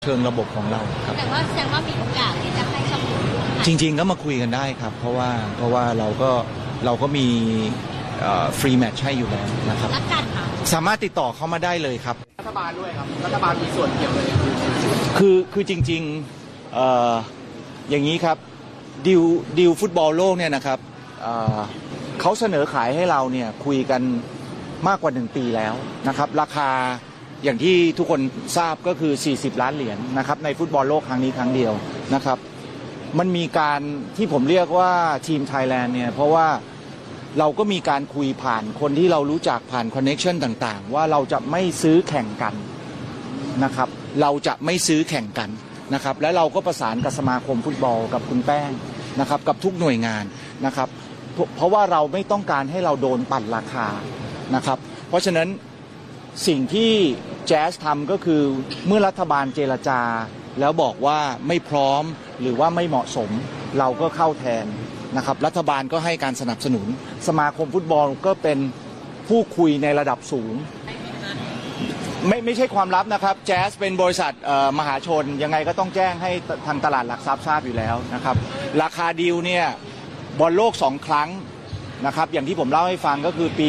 เชิงระบบของเราครับแต่ว่าแสดงว่ามีโอกาสที่จะให้ข้อมูลจริงๆก็มาคุยกันได้ครับเพราะว่าเราก็มีฟรีแมทช์ให้อยู่แล้วนะครับรักกันค่ะสามารถติดต่อเข้ามาได้เลยครับรัฐบาลด้วยครับรัฐบาลมีส่วนเกี่ยวเลยคือจริงๆอย่างนี้ครับดิวฟุตบอลโลกเนี่ยนะครับเขาเสนอขายให้เราเนี่ยคุยกันมากกว่า1 ปีแล้วนะครับราคาอย่างที่ทุกคนทราบก็คือ40 ล้านเหรียญนะครับในฟุตบอลโลกครั้งนี้ครั้งเดียวนะครับมันมีการที่ผมเรียกว่าทีมไทยแลนด์เนี่ยเพราะว่าเราก็มีการคุยผ่านคนที่เรารู้จักผ่านคอนเน็กชันต่างๆว่าเราจะไม่ซื้อแข่งกันนะครับเราจะไม่ซื้อแข่งกันนะครับและเราก็ประสานกับสมาคมฟุตบอลกับคุณแป้งนะครับกับทุกหน่วยงานนะครับเพราะว่าเราไม่ต้องการให้เราโดนปั่นราคานะครับเพราะฉะนั้นสิ่งที่แจ๊สทำก็คือเมื่อรัฐบาลเจรจาแล้วบอกว่าไม่พร้อมหรือว่าไม่เหมาะสมเราก็เข้าแทนนะครับรัฐบาลก็ให้การสนับสนุนสมาคมฟุตบอลก็เป็นผู้คุยในระดับสูงไม่ใช่ความลับนะครับแจ๊สเป็นบริษัทมหาชนยังไงก็ต้องแจ้งให้ทางตลาดหลักทรัพย์ทราบอยู่แล้วนะครับราคาดีลเนี่ยบอลโลก2 ครั้งนะครับอย่างที่ผมเล่าให้ฟังก็คือปี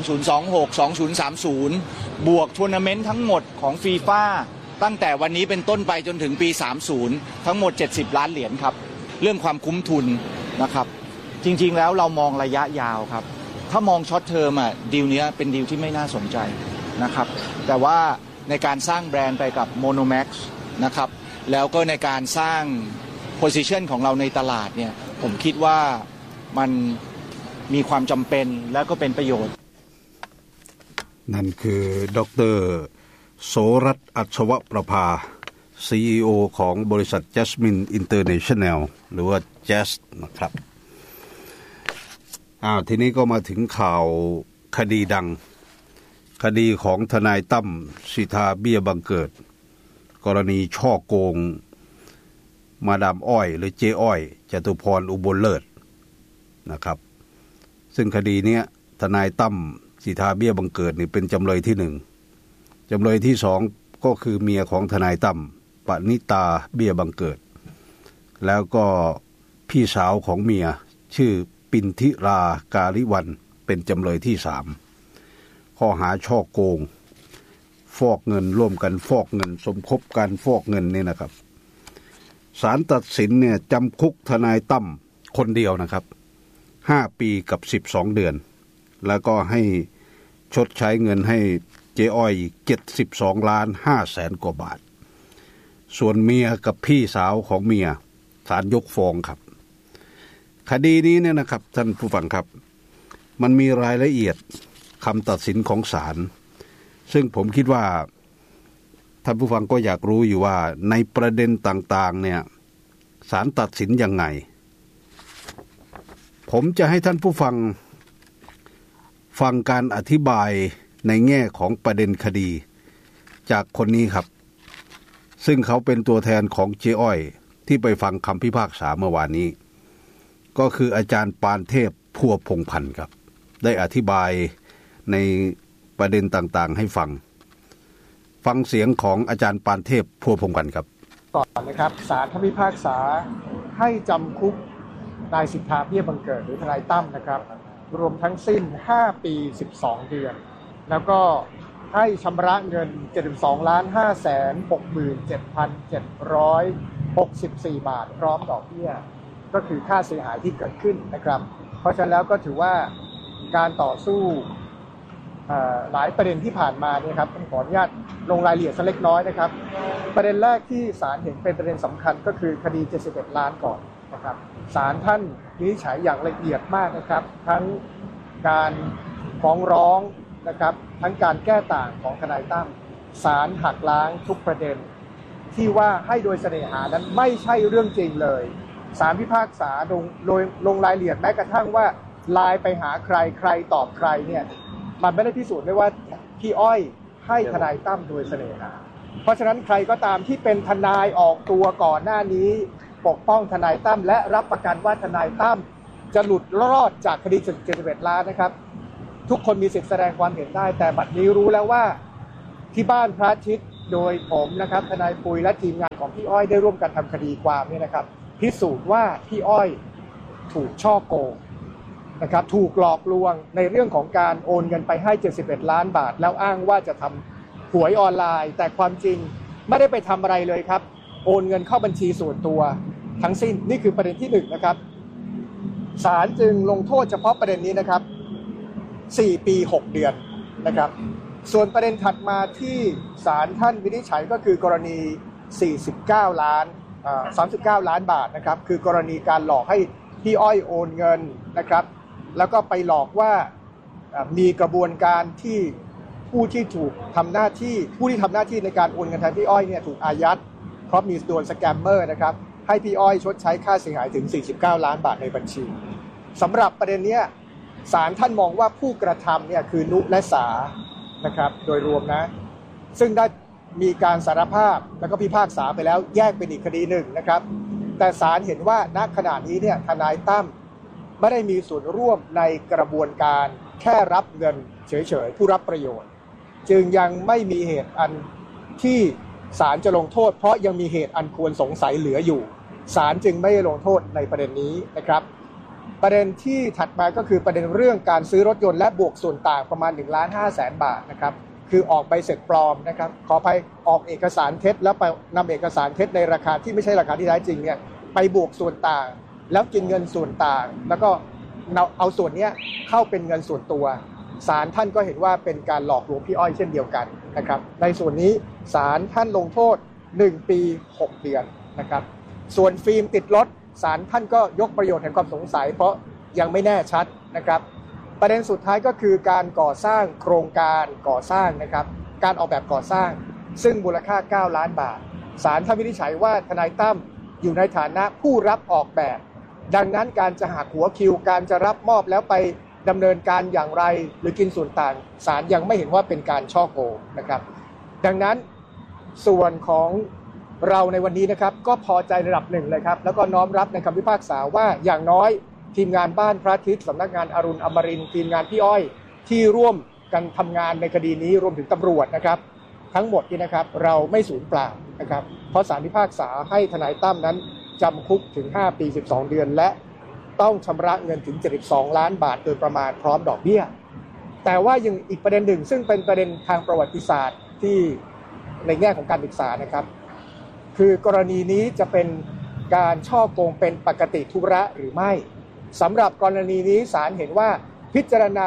2026 2030บวกทัวร์นาเมนต์ทั้งหมดของฟีฟ่าตั้งแต่วันนี้เป็นต้นไปจนถึงปี30ทั้งหมด70 ล้านเหรียญครับเรื่องความคุ้มทุนนะครับจริงๆแล้วเรามองระยะยาวครับถ้ามองช็อตเทอมดีลนี้เป็นดีลที่ไม่น่าสนใจนะครับแต่ว่าในการสร้างแบรนด์ไปกับ Monomax นะครับแล้วก็ในการสร้าง position ของเราในตลาดเนี่ยผมคิดว่ามันมีความจำเป็นและก็เป็นประโยชน์นั่นคือดร.โสรัตน์อัศวประภา CEO ของบริษัท Jasmine International หรือว่า Jazz นะครับทีนี้ก็มาถึงข่าวคดีดังคดีของทนายตั้มสิทธาเบี้ยบังเกิดกรณีช่อโกงมาดามอ้อยหรือเจ๊อ้อยจตุพรอุบลเลิศนะครับซึ่งคดีนี้ทนายตั้มสิทธาเบี้ยบังเกิดนี่เป็นจำเลยที่1จำเลยที่2ก็คือเมียของทนายตั้มปณิตาเบี้ยบังเกิดแล้วก็พี่สาวของเมียชื่อปินทิราการิวันเป็นจำเลยที่3ข้อหาช่อโกงฟอกเงินร่วมกันฟอกเงินสมคบการฟอกเงินนี่นะครับศาลตัดสินเนี่ยจำคุกทนายตั้มคนเดียวนะครับ5 ปีกับ12 เดือนแล้วก็ให้ชดใช้เงินให้เจ๊อ้อย72.5 ล้านกว่าบาทส่วนเมียกับพี่สาวของเมียศาลยกฟ้องครับคดีนี้เนี่ยนะครับท่านผู้ฟังครับมันมีรายละเอียดคำตัดสินของศาลซึ่งผมคิดว่าท่านผู้ฟังก็อยากรู้อยู่ว่าในประเด็นต่างๆเนี่ยศาลตัดสินยังไงผมจะให้ท่านผู้ฟังการอธิบายในแง่ของประเด็นคดีจากคนนี้ครับซึ่งเขาเป็นตัวแทนของเจ๊อ้อยที่ไปฟังคำพิพากษาเมื่อวานนี้ก็คืออาจารย์ปานเทพพัวพงษ์พันธ์ครับได้อธิบายในประเด็นต่างๆให้ฟังเสียงของอาจารย์ปานเทพพัวพงษ์พันธ์ครับก่อนนะครับศาลพิพากษาให้จำคุกนายสิทธาเบี้ยบังเกิดหรือทนายตั้มนะครับรวมทั้งสิ้น5 ปี 12 เดือนแล้วก็ให้ชำระเงิน 72,567,764 บาทพร้อมดอกเบี้ยก็คือค่าเสียหายที่เกิดขึ้นนะครับเพราะฉะนั้นแล้วก็ถือว่าการต่อสู้หลายประเด็นที่ผ่านมาเนี่ยครับผมขออนุญาตลงรายละเอียดสักเล็กน้อยนะครับประเด็นแรกที่ศาลเห็นเป็นประเด็นสำคัญก็คือคดี71 ล้านก่อนนะครับศาลท่านวินิจฉัยอย่างละเอียดมากนะครับทั้งการฟ้องร้องนะครับทั้งการแก้ต่างของทนายตั้มศาลหักล้างทุกประเด็นที่ว่าให้โดยเสน่หานั้นไม่ใช่เรื่องจริงเลยศาลพิพากษาลงรายละเอียดแม้กระทั่งว่าไลน์ไปหาใครตอบใครเนี่ยมันไม่ได้พิสูจน์ได้ว่าพี่อ้อยให้ทนายตั้มโดยเสน่หาเพราะฉะนั้นใครก็ตามที่เป็นทนายออกตัวก่อนหน้านี้ปกป้องทนายตั้มและรับประกันว่าทนายตั้มจะหลุดรอดจากคดี71 ล้านนะครับทุกคนมีสิทธิแสดงความเห็นได้แต่บัดนี้รู้แล้วว่าที่บ้านพระอาทิตย์โดยผมนะครับทนายปุยและทีมงานของพี่อ้อยได้ร่วมกันทำคดีความเนี่ยนะครับพิสูจน์ว่าพี่อ้อยถูกฉ้อโกงนะครับถูกหลอกลวงในเรื่องของการโอนเงินไปให้71ล้านบาทแล้วอ้างว่าจะทำหวยออนไลน์แต่ความจริงไม่ได้ไปทำอะไรเลยครับโอนเงินเข้าบัญชีส่วนตัวทั้งสิ้นนี่คือประเด็นที่1นะครับศาลจึงลงโทษเฉพาะประเด็นนี้นะครับ4 ปี 6 เดือนนะครับส่วนประเด็นถัดมาที่ศาลท่านวินิจฉัยก็คือกรณี39 ล้านบาทนะครับคือกรณีการหลอกให้พี่อ้อยโอนเงินนะครับแล้วก็ไปหลอกว่ามีกระบวนการที่ผู้ที่ทำหน้าที่ในการโอนเงินแทนพี่อ้อยเนี่ยถูกอายัดเพราะมีโดนสแกมเมอร์นะครับให้พี่อ้อยชดใช้ค่าเสียหายถึง49 ล้านบาทในบัญชีสำหรับประเด็นนี้ศาลท่านมองว่าผู้กระทำเนี่ยคือนุและสานะครับโดยรวมนะซึ่งได้มีการสารภาพแล้วก็พิพากษาไปแล้วแยกเป็นอีกคดีหนึ่งนะครับแต่ศาลเห็นว่าณขณะนี้เนี่ยทนายตั้มไม่ได้มีส่วนร่วมในกระบวนการแค่รับเงินเฉยๆผู้รับประโยชน์จึงยังไม่มีเหตุอันที่ศาลจะลงโทษเพราะยังมีเหตุอันควรสงสัยเหลืออยู่ศาลจึงไม่ลงโทษในประเด็นนี้นะครับประเด็นที่ถัดมาก็คือประเด็นเรื่องการซื้อรถยนต์และบวกส่วนต่างประมาณ1,500,000 บาทนะครับคือออกใบเสร็จปลอมนะครับขออภัยออกเอกสารเท็จแล้วไปนำเอกสารเท็จในราคาที่ไม่ใช่ราคาที่แท้จริงเนี่ยไปบวกส่วนต่างแล้วกินเงินส่วนต่างแล้วก็เอาส่วนนี้เข้าเป็นเงินส่วนตัวศาลท่านก็เห็นว่าเป็นการหลอกลวงพี่อ้อยเช่นเดียวกันนะครับในส่วนนี้ศาลท่านลงโทษ1 ปี 6 เดือนนะครับส่วนฟิล์มติดรถศาลท่านก็ยกประโยชน์แห่งความสงสัยเพราะยังไม่แน่ชัดนะครับประเด็นสุดท้ายก็คือการก่อสร้างโครงการก่อสร้างนะครับการออกแบบก่อสร้างซึ่งมูลค่า9 ล้านบาทศาลท่านวินิจฉัยว่าทนายตั้มอยู่ในฐานะผู้รับออกแบบดังนั้นการจะหักหัวคิวการจะรับมอบแล้วไปดำเนินการอย่างไรหรือกินส่วนต่างศาลยังไม่เห็นว่าเป็นการฉ้อโกงนะครับดังนั้นส่วนของเราในวันนี้นะครับก็พอใจระดับหนึ่งเลยครับแล้วก็น้อมรับในคำพิพากษาว่าอย่างน้อยทีมงานบ้านพระอาทิตย์สำนักงานอรุณอมรินทร์ทีมงานพี่อ้อยที่ร่วมกันทำงานในคดีนี้รวมถึงตำรวจนะครับทั้งหมดนี่นะครับเราไม่สูญเปล่านะครับเพราะศาลพิพากษาให้ทนายตั้มนั้นจำคุกถึง5 ปี 12 เดือนและต้องชำระเงินถึง72 ล้านบาทโดยประมาณพร้อมดอกเบี้ยแต่ว่ายังอีกประเด็นหนึ่งซึ่งเป็นประเด็นทางประวัติศาสตร์ที่ในแง่ของการศึกษานะครับคือกรณีนี้จะเป็นการฉ้อโกงเป็นปกติธุระหรือไม่สำหรับกรณีนี้ศาลเห็นว่าพิจารณา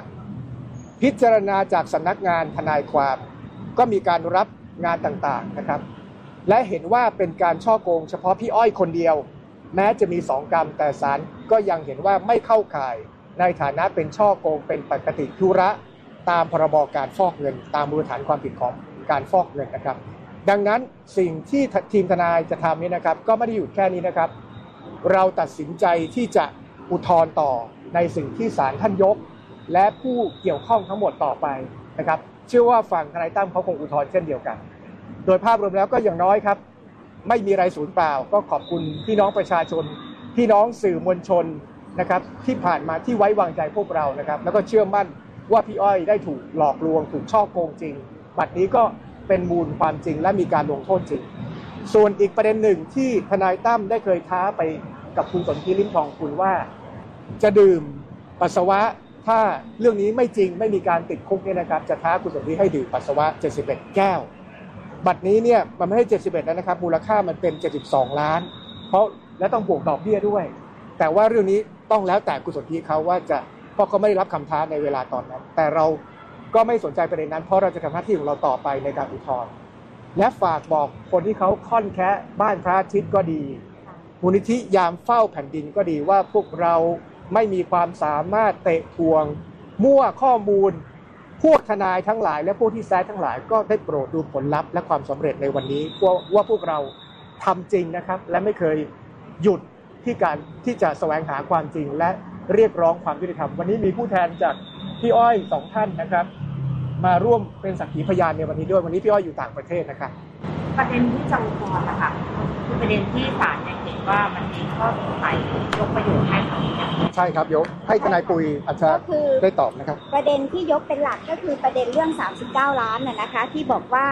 จากสำนักงานทนายความก็มีการรับงานต่างๆนะครับและเห็นว่าเป็นการฉ้อโกงเฉพาะพี่อ้อยคนเดียวแม้จะมี2 กรรมแต่ศาลก็ยังเห็นว่าไม่เข้าข่ายในฐานะเป็นฉ้อโกงเป็นปกติธุระตามพรบการฟอกเงินตามมูลฐานความผิดของการฟอกเงินนะครับดังนั้นสิ่งที่ทีมทนายจะทำนี้นะครับก็ไม่ได้หยุดแค่นี้นะครับเราตัดสินใจที่จะอุทธรณ์ต่อในสิ่งที่ศาลท่านยกและผู้เกี่ยวข้องทั้งหมดต่อไปนะครับเชื่อว่าฝั่งทนายตั้มเขาคงอุทธรณ์เช่นเดียวกันโดยภาพรวมแล้วก็อย่างน้อยครับไม่มีอะไรสูญเปล่าก็ขอบคุณพี่น้องประชาชนพี่น้องสื่อมวลชนนะครับที่ผ่านมาที่ไว้วางใจพวกเรานะครับแล้วก็เชื่อมั่นว่าพี่อ้อยได้ถูกหลอกลวงถูกฉ้อโกงจริงบัดนี้ก็เป็นมูลความจริงและมีการลงโทษจริงส่วนอีกประเด็นหนึ่งที่ทนายตั้มได้เคยท้าไปกับคุณสนธิลิ้มทองกุลว่าจะดื่มปัสสาวะถ้าเรื่องนี้ไม่จริงไม่มีการติดคุกเนี่ยนะครับจะท้าคุณสนธิให้ดื่มปัสสาวะ71 แก้วบัดนี้เนี่ยมันไม่ให้71แล้วนะครับมูลค่ามันเป็น72 ล้านเพราะและต้องบวกดอกเบี้ยด้วยแต่ว่าเรื่องนี้ต้องแล้วแต่คุณสนธิเขาว่าจะเพราะเขาไม่ได้รับคำท้าในเวลาตอนนั้นแต่เราก็ไม่สนใจประเด็นนั้นเพราะเราจะทำหน้าที่ของเราต่อไปในการอุทธรณ์และฝากบอกคนที่เขาค่อนแคะบ้านพระอาทิตย์ก็ดีมูลนิธิยามเฝ้าแผ่นดินก็ดีว่าพวกเราไม่มีความสามารถเตะทวงมั่วข้อมูลพวกทนายทั้งหลายและพวกที่แซะทั้งหลายก็ได้โปรดดูผลลัพธ์และความสำเร็จในวันนี้ว่าพวกเราทำจริงนะครับและไม่เคยหยุดที่จะแสวงหาความจริงและเรียกร้องความยุติธรรมวันนี้มีผู้แทนจากพี่อ้อย2 ท่านนะครับมาร่วมเป็นสักขีพยานในวันนี้ด้วยวันนี้พี่อ้อยอยู่ต่างประเทศนะครับประเด็นที่จะอุทธรณ์นะคะคือประเด็นที่ศาลเห็นว่ามันมีข้อสงสัยยกประโยชน์ให้เขาใช่ครับยกให้ทนายปุยอาจจะได้ตอบนะครับประเด็นที่ยกเป็นหลักก็คือประเด็นเรื่อง39 ล้านนะคะที่บอกว่า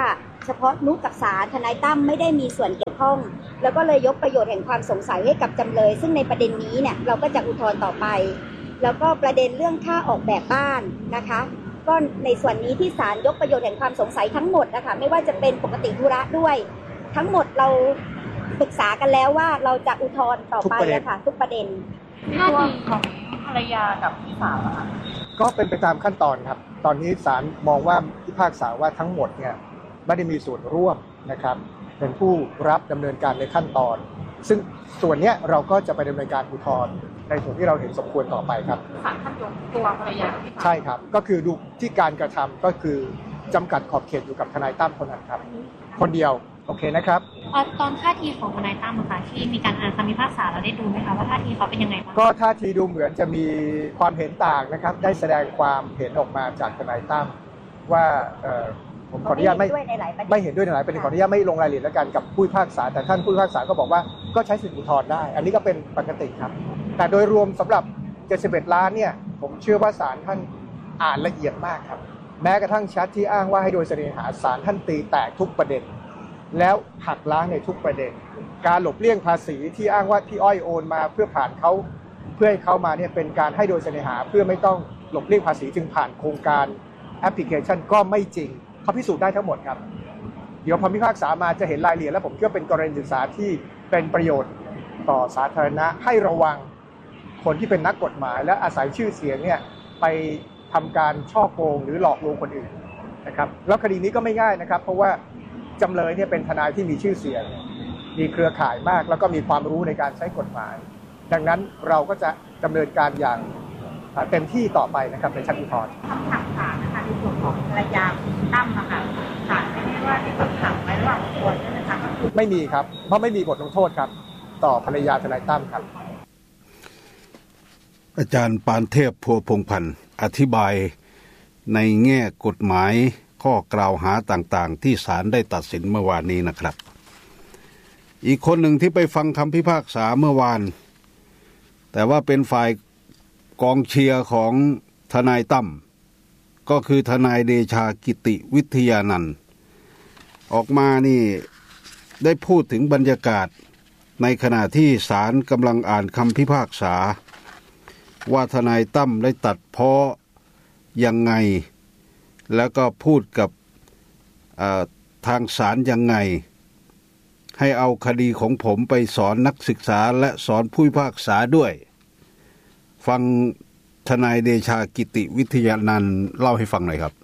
เฉพาะนุกับศาลทนายตั้มไม่ได้มีส่วนเกี่ยวข้องแล้วก็เลยยกประโยชน์แห่งความสงสัยให้กับจำเลยซึ่งในประเด็นนี้เนี่ยเราก็จะอุทธรณ์ต่อไปแล้วก็ประเด็นเรื่องค่าออกแบบบ้านนะคะก็ในส่วนนี้ที่ศาลยกประโยชน์แห่งความสงสัยทั้งหมดนะคะไม่ว่าจะเป็นปกติธุระด้วยทั้งหมดเราปรึกษากันแล้วว่าเราจะอุทธรณ์ต่อไปนะคะทุกประเด็นตัวของภรรยากับพี่สาวค่ะก็เป็นไปตามขั้นตอนครับตอนนี้ศาลมองว่าพิพากษาว่าทั้งหมดเนี่ยไม่ได้มีส่วนร่วมนะครับเป็นผู้รับดำเนินการในขั้นตอนซึ่งส่วนนี้เราก็จะไปดำเนินการอุทธรณ์ในส่วนที่เราเห็นสมควรต่อไปครับศาลท่านยกตัวภรรยาใช่ครับก็คือดูที่การกระทำก็คือจำกัดขอบเขตอยู่กับทนายตั้มคนนั้นครับคนเดียวโอเคนะครับตอนท่าทีของทนายตั้มค่ะที่มีการอ่านคำพิพากษาเราได้ดูไหมคะว่าท่าทีเขาเป็นยังไงบ้างก็ท่าทีดูเหมือนจะมีความเห็นต่างนะครับได้แสดงความเห็นออกมาจากทนายตั้มว่าผมขออนุญาตไม่เห็นด้วยในหลายประเด็นขออนุญาตไม่ลงรายละเอียดแล้วกันกับผู้พิพากษาแต่ท่านผู้พิพากษาก็บอกว่าก็ใช้สิทธิอุทธรณ์ได้อันนี้ก็เป็นปกติครับแต่โดยรวมสำหรับ71ล้านเนี่ยผมเชื่อว่าศาลท่านอ่านละเอียดมากครับแม้กระทั่งแชทที่อ้างว่าให้โดยเสน่หาศาลท่านตีแตกทุกประเด็นแล้วหักล้างในทุกประเด็นการหลบเลี่ยงภาษีที่อ้างว่าพี่อ้อยโอนมาเพื่อผ่านเขาเพื่อให้เขามาเนี่ยเป็นการให้โดยเสน่หาเพื่อไม่ต้องหลบเลี่ยงภาษีจึงผ่านโครงการแอปพลิเคชันก็ไม่จริงเขาพิสูจน์ได้ทั้งหมดครับเดี๋ยวพอพิพากษามาจะเห็นรายละเอียดแล้วผมคิดว่าเป็นกรณีศึกษาที่เป็นประโยชน์ต่อสาธารณะให้ระวังคนที่เป็นนักกฎหมายและอาศัยชื่อเสียงเนี่ยไปทำการฉ้อโกงหรือหลอกลวงคนอื่นนะครับแล้วคดีนี้ก็ไม่ง่ายนะครับเพราะว่าจำเลยเนี่ยเป็นทนายที่มีชื่อเสียงมีเครือข่ายมากแล้วก็มีความรู้ในการใช้กฎหมายดังนั้นเราก็จะดำเนินการอย่างเต็มที่ต่อไปนะครับในชั้นอุทธรณ์คำสั่งศาลนะคะในส่วนของภรรยาคุณตั้มนะคะศาลไม่ได้ว่าที่คำสั่งไว้ระหว่างควรใช่ไหมคะก็คือไม่มีครับเพราะไม่มีบทลงโทษครับต่อภรรยาทนายตั้มครับอาจารย์ปานเทพพัวพงษ์พันธ์อธิบายในแง่กฎหมายข้อกล่าวหาต่างๆที่ศาลได้ตัดสินเมื่อวานนี้นะครับอีกคนหนึ่งที่ไปฟังคำพิพากษาเมื่อวานแต่ว่าเป็นฝ่ายกองเชียร์ของทนายตั้มก็คือทนายเดชากิติวิทยานันท์ออกมานี่ได้พูดถึงบรรยากาศในขณะที่ศาลกำลังอ่านคำพิพากษาว่าทนายตั้มได้ตัดพ้อยังไงแล้วก็พูดกับทางศาลยังไงให้เอาคดีของผมไปสอนนักศึกษาและสอนผู้พิพากษาด้วยฟังทนายเดชากิติวิทยานันท์เล่าให้ฟังหน่อยครับ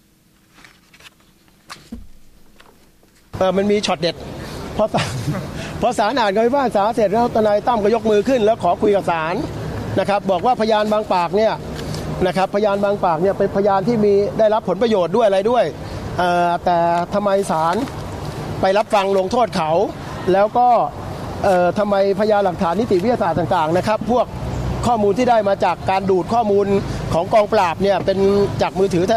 มันมีช็อตเด็ดพอศาลอ่านคำพิพากษาเสร็จแล้วทนายตั้มก็ยกมือขึ้นแล้วขอคุยกับศาลนะครับบอกว่าพยานบางปากเนี่ยนะครับพยานบางปากเนี่ยเป็นพยานที่มีได้รับผลประโยชน์ด้วยอะไรด้วยแต่ทำไมศาลไปรับฟังลงโทษเขาแล้วก็ทำไมพยานหลักฐานนิติวิทยาศาสตร์ต่างๆนะครับพวกข้อมูลที่ได้มาจากการดูดข้อมูลของกองปราบเนี่ยเป็นจากมือถือ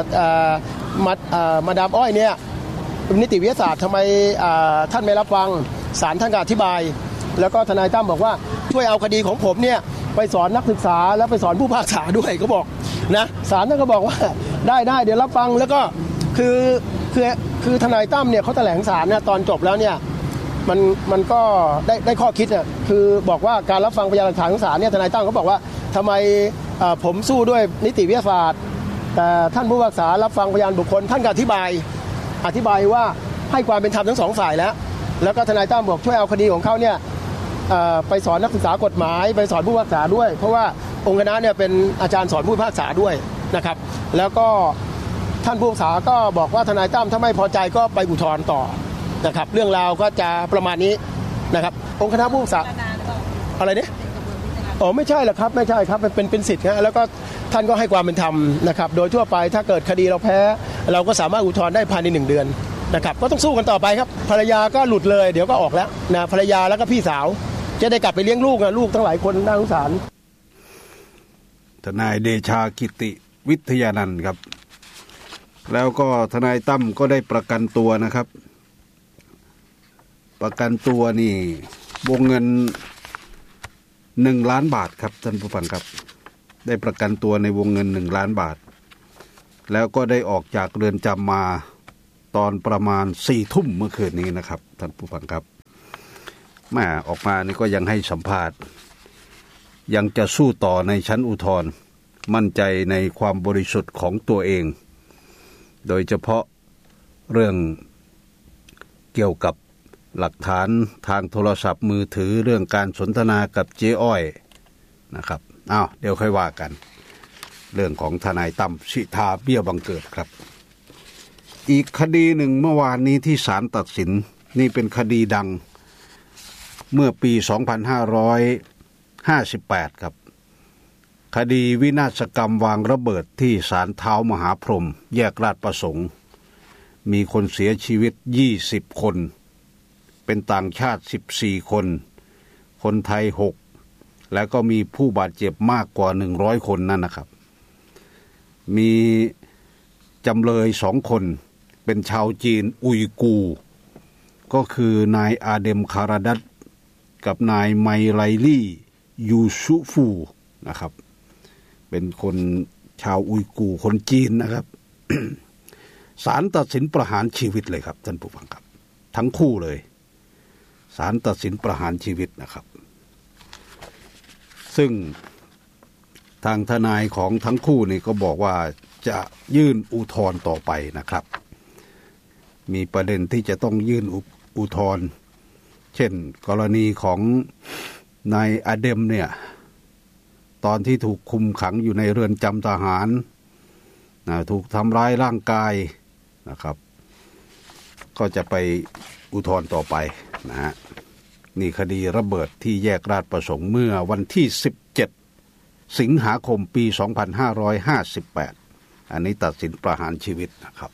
มาดามอ้อยเนี่ยนิติวิทยาศาสตร์ทำไมท่านไม่รับฟังศาลท่านก็อธิบายแล้วก็ทนายตั้มบอกว่าช่วยเอาคดีของผมเนี่ยไปสอนนักศึกษาแล้วไปสอนผู้พิพากษาด้วยก็บอกนะศาลท่านก็บอกว่าได้เดี๋ยวรับฟังแล้วก็คือทนายตั้มเนี่ยเขาแถลงศาลเนี่ยตอนจบแล้วเนี่ยมันก็ได้ข้อคิดเนี่ยคือบอกว่าการรับฟังพยานหลักฐานของศาลเนี่ยทนายตั้มเขาบอกว่าทำไมผมสู้ด้วยนิติวิทยาศาสตร์แต่ท่านผู้พิพากษารับฟังพยานบุคคลท่านก็อธิบายว่าให้ความเป็นธรรมทั้งสองฝ่ายแล้วก็ทนายตั้มบอกช่วยเอาคดีของเขาเนี่ยไปสอนนักศึกษากฎหมายไปสอนผู้พิพากษาด้วยเพราะว่าองค์คณะเนี่ยเป็นอาจารย์สอนผู้พิพากษาด้วยนะครับแล้วก็ท่านผู้พิพากษาก็บอกว่าทนายตั้มถ้าไม่พอใจก็ไปอุทธรณ์ต่อนะครับเรื่องราวก็จะประมาณนี้นะครับองค์คณะผู้พิพากษาอะไรเนี่ยไม่ใช่หรอกครับไม่ใช่ครับเป็นสิทธิ์นะแล้วก็ท่านก็ให้ความเป็นธรรมนะครับโดยทั่วไปถ้าเกิดคดีเราแพ้เราก็สามารถอุทธรณ์ได้ภายใน1 เดือนนะครับก็ต้องสู้กันต่อไปครับภรรยาก็หลุดเลยเดี๋ยวก็ออกแล้วนะภรรยาแล้วก็พี่สาวจะได้กลับไปเลี้ยงลูกนะลูกทั้งหลายคนน่าสงสารทนายเดชากิติวิทยานันท์ครับแล้วก็ทนายตั้มก็ได้ประกันตัวนะครับประกันตัวนี่วงเงิน1 ล้านบาทครับท่านผู้ฟังครับได้ประกันตัวในวงเงิน1 ล้านบาทแล้วก็ได้ออกจากเรือนจำมาตอนประมาณ4 ทุ่มเมื่อคืนนี้นะครับท่านผู้ฟังครับแม่ออกมานี่ก็ยังให้สัมภาษณ์ยังจะสู้ต่อในชั้นอุทธรณ์มั่นใจในความบริสุทธิ์ของตัวเองโดยเฉพาะเรื่องเกี่ยวกับหลักฐานทางโทรศัพท์มือถือเรื่องการสนทนากับเจ๊อ้อยนะครับเดี๋ยวค่อยว่ากันเรื่องของทนายตั้มสิทธาเบี้ยบังเกิดครับอีกคดีหนึ่งเมื่อวานนี้ที่ศาลตัดสินนี่เป็นคดีดังเมื่อปี 2558 ครับคดีวินาศกรรมวางระเบิดที่ศาลเท้ามหาพรหมแยกราชประสงค์มีคนเสียชีวิต20 คนเป็นต่างชาติ14 คนคนไทย6แล้วก็มีผู้บาดเจ็บมากกว่า100 คนนั่นนะครับมีจำเลย2 คนเป็นชาวจีนอุยกูร์ก็คือนายอาเดมคาราดัตกับนายไมไลลี่ยูซุฟูนะครับเป็นคนชาวอุยกูร์คนจีนนะครับ ศาลตัดสินประหารชีวิตเลยครับท่านผู้ฟังครับทั้งคู่เลยศาลตัดสินประหารชีวิตนะครับซึ่งทางทนายของทั้งคู่นี่ก็บอกว่าจะยื่นอุทธรณ์ต่อไปนะครับมีประเด็นที่จะต้องยื่นอุทธรณ์เช่นกรณีของนายอาเดมเนี่ยตอนที่ถูกคุมขังอยู่ในเรือนจำทหารถูกทำร้ายร่างกายนะครับก็จะไปอุทธรณ์ต่อไปนะฮะนี่คดีระเบิดที่แยกราชประสงค์เมื่อวันที่17 สิงหาคมปี 2558 อันนี้ตัดสินประหารชีวิตนะครับ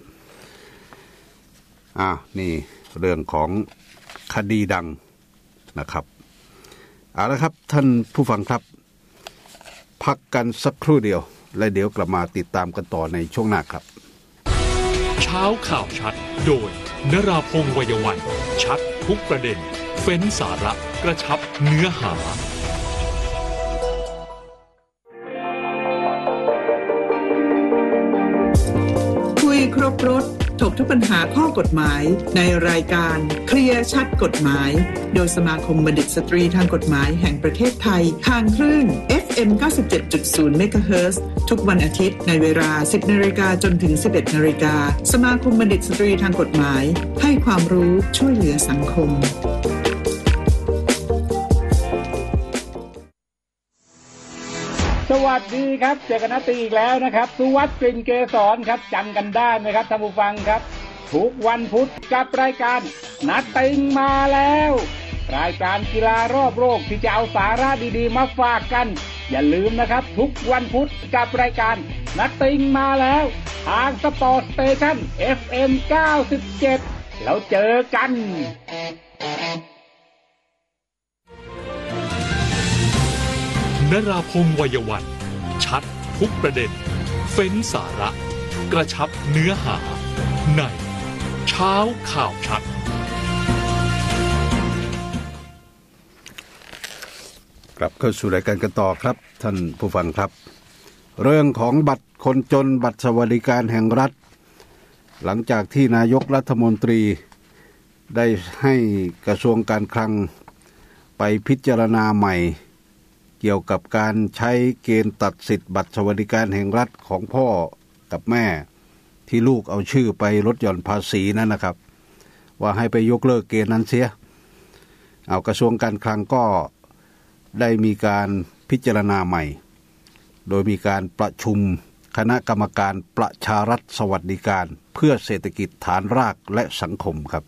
นี่เรื่องของคดีดังนะครับเอาละครับท่านผู้ฟังครับพักกันสักครู่เดียวและเดี๋ยวกลับมาติดตามกันต่อในช่วงหน้าครับเช้าข่าวชัดโดยนราพงษ์ วัยวันชัดทุกประเด็นเฟ้นสาระกระชับเนื้อหาคุยครบรถถกทุกปัญหาข้อกฎหมายในรายการเคลียร์ชัดกฎหมายโดยสมาคมบัณฑิตสตรีทางกฎหมายแห่งประเทศไทยทางคลื่น FM 97.0 เมกะเฮิรตซ์ทุกวันอาทิตย์ในเวลา 10 นาฬิกาจนถึง 11 นาฬิกาสมาคมบัณฑิตสตรีทางกฎหมายให้ความรู้ช่วยเหลือสังคมสวัสดีครับเจอกันนัดตีอีกแล้วนะครับสุวัฒน์กลิ่นเกษรครับจำกันได้ไหมครับท่านผู้ฟังครับทุกวันพุธกับรายการนัดติงมาแล้วรายการกีฬารอบโลกที่จะเอาสาระดีๆมาฝากกันอย่าลืมนะครับทุกวันพุธกับรายการนัดติงมาแล้วทางสปอร์ตสเตชัน FM 97แล้วเจอกันนราพงษ์ วัยวันชัดทุกประเด็นเฟ้นสาระกระชับเนื้อหาในเช้าข่าวชัดกลับเข้าสู่รายการกันต่อครับท่านผู้ฟังครับเรื่องของบัตรคนจนบัตรสวัสดิการแห่งรัฐหลังจากที่นายกรัฐมนตรีได้ให้กระทรวงการคลังไปพิจารณาใหม่เกี่ยวกับการใช้เกณฑ์ตัดสิทธิ์บัตรสวัสดิการแห่งรัฐของพ่อกับแม่ที่ลูกเอาชื่อไปลดหย่อนภาษีนั่นนะครับว่าให้ไปยกเลิกเกณฑ์นั้นเสียเอากระทรวงการคลังก็ได้มีการพิจารณาใหม่โดยมีการประชุมคณะกรรมการประชารัฐสวัสดิการเพื่อเศรษฐกิจฐานรากและสังคมครับ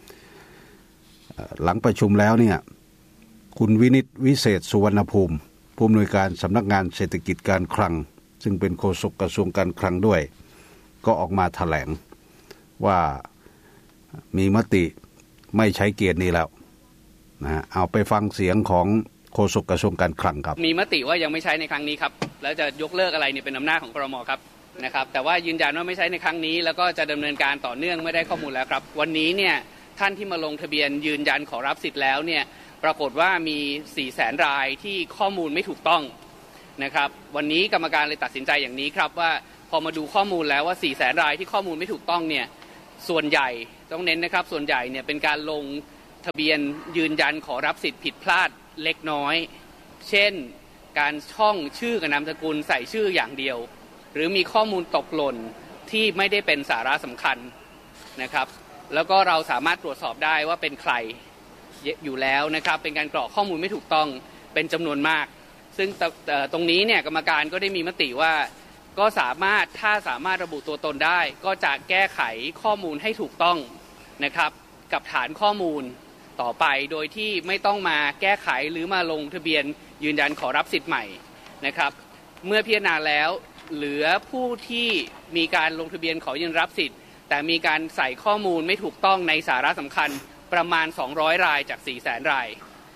หลังประชุมแล้วเนี่ยคุณวินิตวิเศษสุวรรณภูมิผู้อำนวยการสำนักงานเศรษฐกิจการคลังซึ่งเป็นโฆษกกระทรวงการคลังด้วยก็ออกมาแถลงว่ามีมติไม่ใช้เกณฑ์นี้แล้วนะเอาไปฟังเสียงของโฆษกกระทรวงการคลังครับมีมติว่ายังไม่ใช้ในครั้งนี้ครับแล้วจะยกเลิกอะไรเนี่ยเป็นอำนาจของครม.ครับนะครับแต่ว่ายืนยันว่าไม่ใช้ในครั้งนี้แล้วก็จะดำเนินการต่อเนื่องไม่ได้ข้อมูลแล้วครับวันนี้เนี่ยท่านที่มาลงทะเบียนยืนยันขอรับสิทธิ์แล้วเนี่ยปรากฏว่ามี 400,000 รายที่ข้อมูลไม่ถูกต้องนะครับวันนี้กรรมการเลยตัดสินใจอย่างนี้ครับว่าพอมาดูข้อมูลแล้วว่า 400,000 รายที่ข้อมูลไม่ถูกต้องเนี่ยส่วนใหญ่ต้องเน้นนะครับส่วนใหญ่เนี่ยเป็นการลงทะเบียนยืนยันขอรับสิทธิ์ผิดพลาดเล็กน้อยเช่นการช่องชื่อกับนามสกุลใส่ชื่ออย่างเดียวหรือมีข้อมูลตกหล่นที่ไม่ได้เป็นสาระสำคัญนะครับแล้วก็เราสามารถตรวจสอบได้ว่าเป็นใครอยู่แล้วนะครับเป็นการกรอกข้อมูลไม่ถูกต้องเป็นจำนวนมากซึ่งตรงนี้เนี่ยกรรมการก็ได้มีมติว่าก็สามารถถ้าสามารถระบุตัวตนได้ก็จะแก้ไขข้อมูลให้ถูกต้องนะครับกับฐานข้อมูลต่อไปโดยที่ไม่ต้องมาแก้ไขหรือมาลงทะเบียนยืนยันขอรับสิทธิ์ใหม่นะครับเมื่อพิจารณาแล้วเหลือผู้ที่มีการลงทะเบียนขอยืนรับสิทธิ์แต่มีการใส่ข้อมูลไม่ถูกต้องในสาระสำคัญประมาณ200รายจาก 400,000 ราย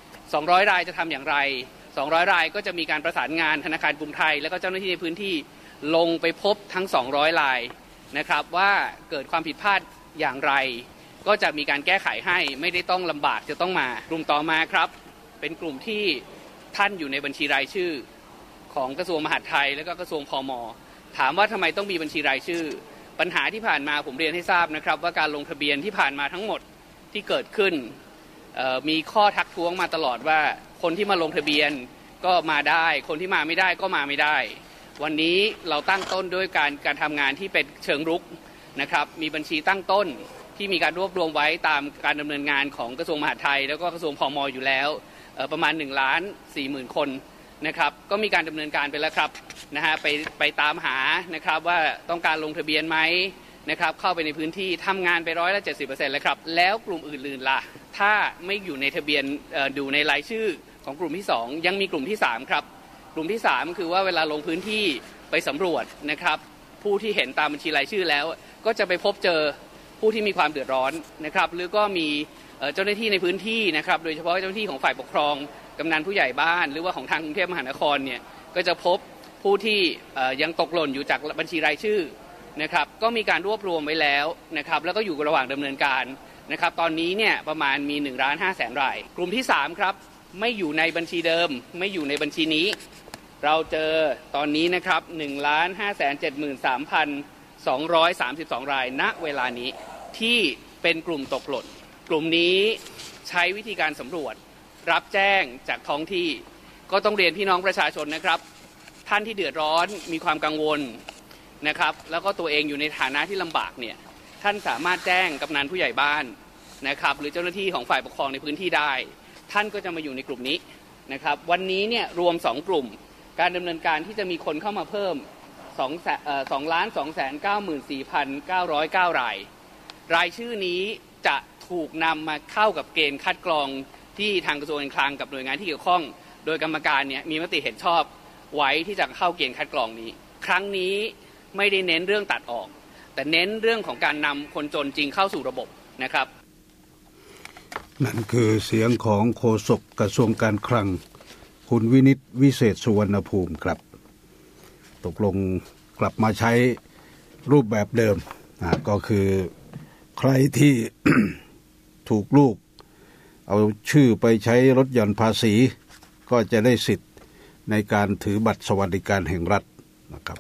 200รายจะทำอย่างไร200รายก็จะมีการประสานงานธนาคารกรุงไทยและก็เจ้าหน้าที่ในพื้นที่ลงไปพบทั้ง200รายนะครับว่าเกิดความผิดพลาดอย่างไรก็จะมีการแก้ไขให้ไม่ได้ต้องลำบากจะต้องมากลุ่มต่อมาครับเป็นกลุ่มที่ท่านอยู่ในบัญชีรายชื่อของกระทรวงมหาดไทยและก็กระทรวงพม.ถามว่าทำไมต้องมีบัญชีรายชื่อปัญหาที่ผ่านมาผมเรียนให้ทราบนะครับว่าการลงทะเบียนที่ผ่านมาทั้งหมดที่เกิดขึ้นมีข้อทักท้วงมาตลอดว่าคนที่มาลงทะเบียนก็มาได้คนที่มาไม่ได้ก็มาไม่ได้วันนี้เราตั้งต้นด้วยการทำงานที่เป็นเชิงรุกนะครับมีบัญชีตั้งต้นที่มีการรวบรวมไว้ตามการดำเนินงานของกระทรวงมหาดไทยแล้วก็กระทรวงพม.อยู่แล้วประมาณ1,40,000 คนนะครับก็มีการดำเนินการไปแล้วครับนะฮะไปตามหานะครับว่าต้องการลงทะเบียนไหมนะครับเข้าไปในพื้นที่ทำงานไป70%แล้วครับแล้วกลุ่มอื่นๆล่ะถ้าไม่อยู่ในทะเบียนอยู่ในรายชื่อของกลุ่มที่2ยังมีกลุ่มที่3ครับกลุ่มที่3คือว่าเวลาลงพื้นที่ไปสำรวจนะครับผู้ที่เห็นตามบัญชีรายชื่อแล้วก็จะไปพบเจอผู้ที่มีความเดือดร้อนนะครับหรือก็มีเจ้าหน้าที่ในพื้นที่นะครับโดยเฉพาะเจ้าหน้าที่ของฝ่ายปกครองกำนันผู้ใหญ่บ้านหรือว่าของทางกรุงเทพมหานครเนี่ยก็จะพบผู้ที่ยังตกหล่นอยู่จากบัญชีรายชื่อนะครับก็มีการรวบรวมไว้แล้วนะครับแล้วก็อยู่ระหว่างดำเนินการนะครับตอนนี้เนี่ยประมาณมี 1,500,000 รายกลุ่มที่3ครับไม่อยู่ในบัญชีเดิมไม่อยู่ในบัญชีนี้เราเจอตอนนี้นะครับ 1,573,232 รายณเวลานี้ที่เป็นกลุ่มตกหล่นกลุ่มนี้ใช้วิธีการสำรวจรับแจ้งจากท้องที่ก็ต้องเรียนพี่น้องประชาชนนะครับท่านที่เดือดร้อนมีความกังวลนะครับแล้วก็ตัวเองอยู่ในฐานะที่ลำบากเนี่ยท่านสามารถแจ้งกำนันผู้ใหญ่บ้านนะครับหรือเจ้าหน้าที่ของฝ่ายปกครองในพื้นที่ได้ท่านก็จะมาอยู่ในกลุ่มนี้นะครับวันนี้เนี่ยรวม2กลุ่มการดำเนินการที่จะมีคนเข้ามาเพิ่ม 2,294,909 รายชื่อนี้จะถูกนำมาเข้ากับเกณฑ์คัดกรองที่ทางกระทรวงการคลังกับหน่วยงานที่เกี่ยวข้องโดยกรรมการเนี่ยมีมติเห็นชอบไว้ที่จะเข้าเกณฑ์คัดกรองนี้ครั้งนี้ไม่ได้เน้นเรื่องตัดออกแต่เน้นเรื่องของการนำคนจนจริงเข้าสู่ระบบนะครับนั่นคือเสียงของโฆษกกระทรวงการคลังคุณวินิตวิเศษสุวรรณภูมิครับตกลงกลับมาใช้รูปแบบเดิมก็คือใครที่ ถูกลูกเอาชื่อไปใช้ลดหย่อนภาษีก็จะได้สิทธิ์ในการถือบัตรสวัสดิการแห่งรัฐนะครับ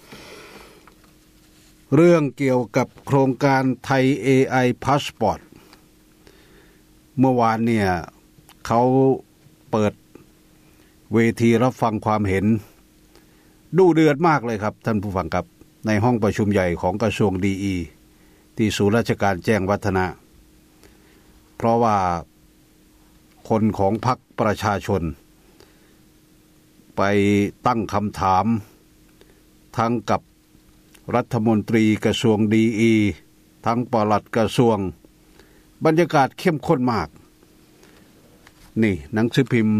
เรื่องเกี่ยวกับโครงการไทย AI Passport เมื่อวานเนี่ยเขาเปิดเวทีรับฟังความเห็นดูเดือดมากเลยครับท่านผู้ฟังครับในห้องประชุมใหญ่ของกระทรวงดีที่ศูนย์ราชการแจ้งวัฒนะเพราะว่าคนของพรรคประชาชนไปตั้งคำถามทั้งกับรัฐมนตรีกระทรวงดีทั้งปลัดกระทรวงบรรยากาศเข้มข้นมากนี่หนังสือพิมพ์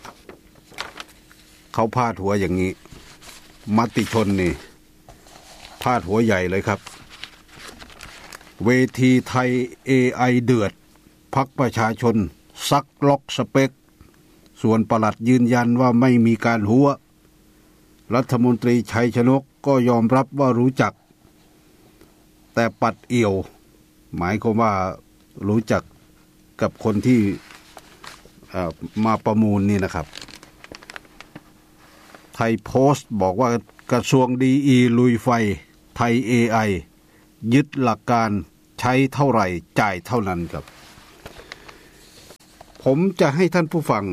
เขาพาดหัวอย่างนี้มติชนนี่พาดหัวใหญ่เลยครับเวทีไทย AI เดือดพรรคประชาชนซักล็อกสเปคส่วนปลัดยืนยันว่าไม่มีการหัวรัฐมนตรีชัยชนกก็ยอมรับว่ารู้จักแต่ปัดเอี่ยวหมายความว่ารู้จักกับคนที่มาประมูลนี่นะครับไทยโพสต์บอกว่ากระทรวงดีลุยไฟไทย AI ยึดหลักการใช้เท่าไหร่จ่ายเท่านั้นครับผมจะให้ท่านผู้ฟัง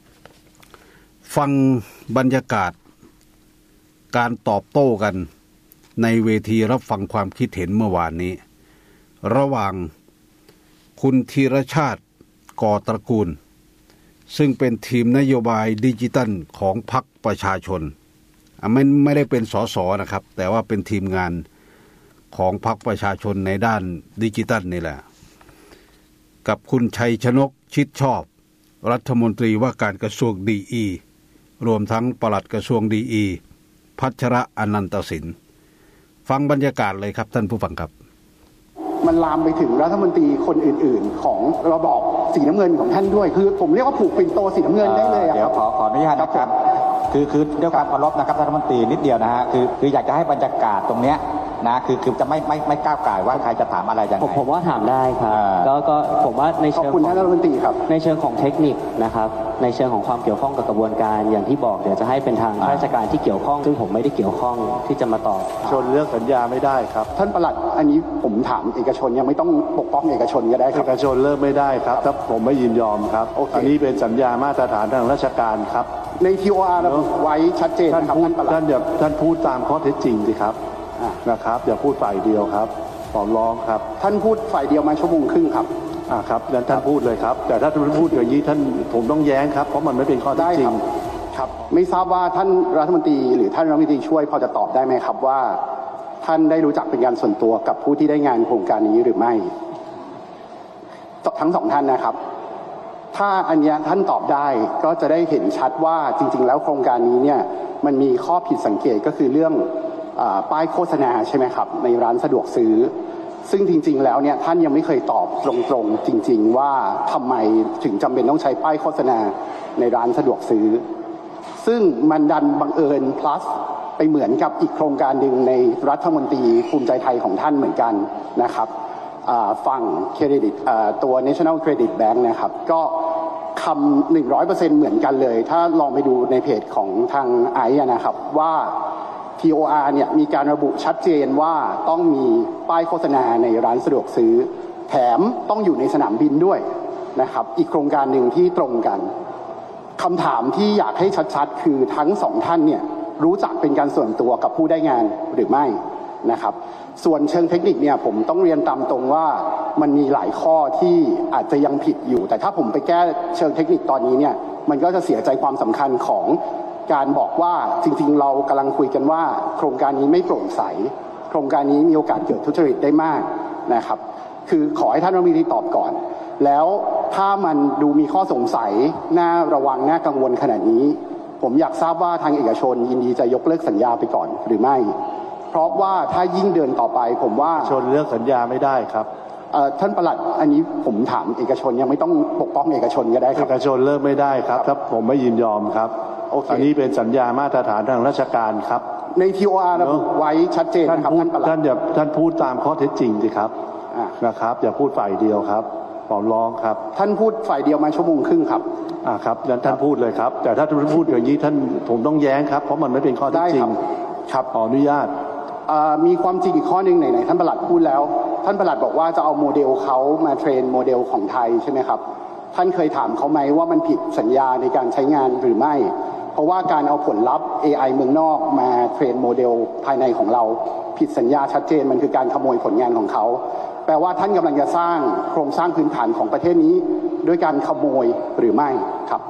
บรรยากาศการตอบโต้กันในเวทีรับฟังความคิดเห็นเมื่อวานนี้ระหว่างคุณธีรชาติก่อตระกูลซึ่งเป็นทีมนโยบายดิจิทัลของพรรคประชาชนไม่ได้เป็นสสนะครับแต่ว่าเป็นทีมงานของพรรคประชาชนในด้านดิจิทัลนี่แหละกับคุณชัยชนกชิดชอบรัฐมนตรีว่าการกระทรวงดีรวมทั้งปลัดกระทรวงดีพัชระอนันตสินฟังบรรยากาศเลยครับท่านผู้ฟังครับมันลามไปถึงรัฐมนตรีคนอื่นๆของระบอบสีน้ำเงินของท่านด้วยคือผมเรียกว่าผูกปิ่นโตสีน้ำเงินได้เลยครับเดี๋ยวขออนุญาตนะครับคือด้วยความเคารพนะครับรัฐมนตรีนิดเดียวนะฮะคืออยากจะให้บรรยากาศตรงเนี้ยนะคือจะไม่ก้าวก่ายว่าใครจะถามอะไรอย่างไรผมว่าถามได้ครับก็ผมว่าในเชิงของรัฐมนตรีครับในเชิงของเทคนิคนะครับในเชิงของความเกี่ยวข้องกับกระบวนการอย่างที่บอกเดี๋ยวจะให้เป็นทางราชการที่เกี่ยวข้องซึ่งผมไม่ได้เกี่ยวข้องที่จะมาตอบชนเรื่องสัญญาไม่ได้ครับท่านปลัดอันนี้ผมถามเอกชนยังไม่ต้องปกป้องเอกชนก็ได้ครับเอกชนเลิกไม่ได้ครับถ้าผมไม่ยินยอมครับอันนี้เป็นสัญญามาตรฐานทางราชการครับใน TOR ระบุไว้ชัดเจนครับท่านพูดตามข้อเท็จจริงสิครับนะครับอย่าพูดฝ่ายเดียวครับขอร้องครับท่านพูดฝ่ายเดียวมาชั่วโมงครึ่งครับครับงั้นท่านพูดเลยครับแต่ถ้าท่านพูดอย่างนี้ท่านผมต้องแย้งครับเพราะมันไม่เป็นข้อเท็จจริงครับไม่ทราบว่าท่านรัฐมนตรีหรือท่านรัฐมนตรีช่วยพอจะตอบได้ไหมครับว่าท่านได้รู้จักเป็นการส่วนตัวกับผู้ที่ได้งานโครงการนี้หรือไม่ทั้งสองท่านนะครับถ้าอันนี้ท่านตอบได้ก็จะได้เห็นชัดว่าจริงๆแล้วโครงการนี้เนี่ยมันมีข้อผิดสังเกตก็คือเรื่องป้ายโฆษณาใช่ไหมครับในร้านสะดวกซื้อซึ่งจริงๆแล้วเนี่ยท่านยังไม่เคยตอบตรงๆจริงๆว่าทำไมถึงจำเป็นต้องใช้ป้ายโฆษณาในร้านสะดวกซื้อซึ่งมันดันบังเอิญ plus ไปเหมือนกับอีกโครงการหนึ่งในรัฐมนตรีภูมิใจไทยของท่านเหมือนกันนะครับฝั่งเครดิตตัว National Credit Bank นะครับก็คำ 100% เหมือนกันเลยถ้าลองไปดูในเพจของทางไอนะครับว่า TOR เนี่ยมีการระบุชัดเจนว่าต้องมีป้ายโฆษณาในร้านสะดวกซื้อแถมต้องอยู่ในสนามบินด้วยนะครับอีกโครงการหนึ่งที่ตรงกันคำถามที่อยากให้ชัดๆคือทั้งสองท่านเนี่ยรู้จักเป็นการส่วนตัวกับผู้ได้งานหรือไม่นะครับส่วนเชิงเทคนิคเนี่ยผมต้องเรียนตามตรงว่ามันมีหลายข้อที่อาจจะยังผิดอยู่แต่ถ้าผมไปแก้เชิงเทคนิคตอนนี้เนี่ยมันก็จะเสียใจความสำคัญของการบอกว่าจริงๆเรากำลังคุยกันว่าโครงการนี้ไม่โปร่งใสโครงการนี้มีโอกาสเกิดทุจริตได้มากนะครับคือขอให้ท่านรัฐมนตรีตอบก่อนแล้วถ้ามันดูมีข้อสงสัยน่าระวังน่ากังวลขนาดนี้ผมอยากทราบว่าทางเอกชนยินดีจะยกเลิกสัญญาไปก่อนหรือไม่เพราะว่าถ้ายิ่งเดินต่อไปผมว่าชนเลิกสัญญาไม่ได้ครับท่านปลัดอันนี้ผมถามเอกชนยังไม่ต้องปกป้องเอกชนก็ได้ครับเอกชนเลิกไม่ได้ครับถ้าผมไม่ยินยอมครับอันนี้เป็นสัญญามาตรฐานทางราชการครับใน TOR ระบุไว้ชัดเจนครับท่านพูดตามข้อเท็จจริงสิครับนะครับอย่าพูดฝ่ายเดียวครับขอร้องครับท่านพูดฝ่ายเดียวมาชั่วโมงครึ่งครับครับงั้นท่านพูดเลยครับแต่ถ้าท่านพูดอย่างนี้ท่านผมต้องแย้งครับเพราะมันไม่เป็นข้อเท็จจริงครับขออนุญาตมีความจริงอีกข้อหนึ่งไหนๆท่านปลัดพูดแล้วท่านปลัดบอกว่าจะเอาโมเดลเขามาเทรนโมเดลของไทยใช่ไหมครับท่านเคยถามเขาไหมว่ามันผิดสัญญาในการใช้งานหรือไม่เพราะว่าการเอาผลลัพธ์ AI เมืองนอกมาเทรนโมเดลภายในของเราผิดสัญญาชัดเจนมันคือการขโมยผลงานของเขาแปลว่าท่านกำลังจะสร้างโครงสร้างพื้นฐานของประเทศนี้ด้วยการขโมยหรือไม่ครับ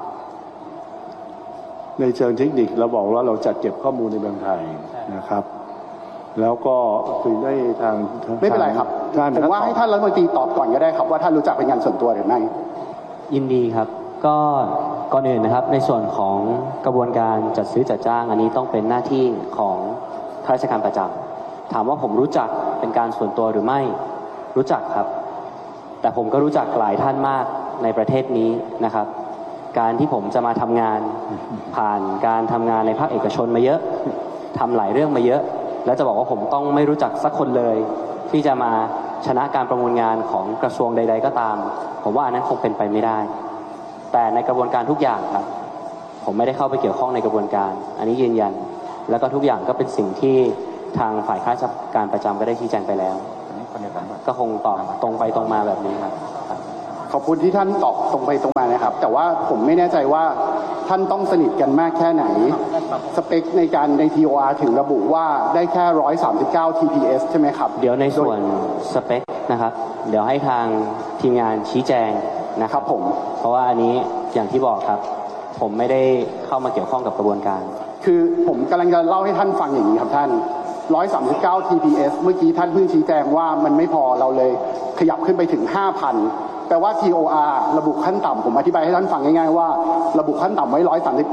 ในเชิงเทคนิคเราบอกว่าเราจัดเก็บข้อมูลในเมืองไทยนะครับแล้วก็คุยได้ทางไม่เป็นไรครับผมว่าให้ท่านรัฐมนตรีตอบก่อนก็ได้ครับว่าท่านรู้จักเป็นงานส่วนตัวหรือไม่ยินดีครับก็ก่อนอื่นนะครับในส่วนของกระบวนการจัดซื้อจัดจ้างอันนี้ต้องเป็นหน้าที่ของข้าราชการประจำถามว่าผมรู้จักเป็นการส่วนตัวหรือไม่รู้จักครับแต่ผมก็รู้จักหลายท่านมากในประเทศนี้นะครับการที่ผมจะมาทำงานผ่านการทำงานในภาคเอกชนมาเยอะทำหลายเรื่องมาเยอะแล้วจะบอกว่าผมต้องไม่รู้จักสักคนเลยที่จะมาชนะการประมูลงานของกระทรวงใดๆก็ตามผมว่าอันนั้นคงเป็นไปไม่ได้แต่ในกระบวนการทุกอย่างครับผมไม่ได้เข้าไปเกี่ยวข้องในกระบวนการอันนี้ยืนยันแล้วก็ทุกอย่างก็เป็นสิ่งที่ทางฝ่ายข้าราชการประจำก็ได้ชี้แจงไปแล้วก็คงตอบตรงไปตรงมาแบบนี้ครับขอบคุณที่ท่านตอบตรงไปตรงมานะครับแต่ว่าผมไม่แน่ใจว่าท่านต้องสนิทกันมากแค่ไหนสเปคใน TOR ถึงระบุว่าได้แค่139 TPS ใช่ไหมครับเดี๋ยวในส่วนสเปคนะครับเดี๋ยวให้ทางทีมงานชี้แจงนะครับผมเพราะว่าอันนี้อย่างที่บอกครับผมไม่ได้เข้ามาเกี่ยวข้องกับกระบวนการคือผมกำลังจะเล่าให้ท่านฟังอย่างนี้ครับท่าน139 TPS เมื่อกี้ท่านเพิ่งชี้แจงว่ามันไม่พอเราเลยขยับขึ้นไปถึง 5,000 แปลว่า TOR ระบุขั้นต่ำผมอธิบายให้ท่านฟังง่ายๆว่าระบุขั้นต่ำไว้